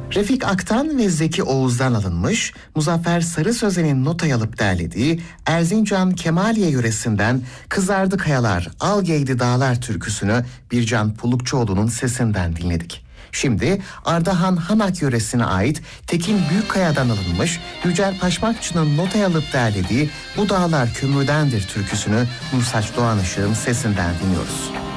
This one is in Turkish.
Refik Aktan ve Zeki Oğuz'dan alınmış, Muzaffer Sarı Sözen'in notaya alıp derlediği Erzincan Kemaliye yöresinden Kızardı Kayalar, Al Geydi Dağlar türküsünü Bircan Pulukçuoğlu'nun sesinden dinledik. Şimdi Ardahan Hanak yöresine ait Tekin Büyükkaya'dan alınmış Yücel Paşmakçı'nın notaya alıp derlediği Bu Dağlar Kömürdendir türküsünü Nursaç Doğanışık'ın sesinden dinliyoruz.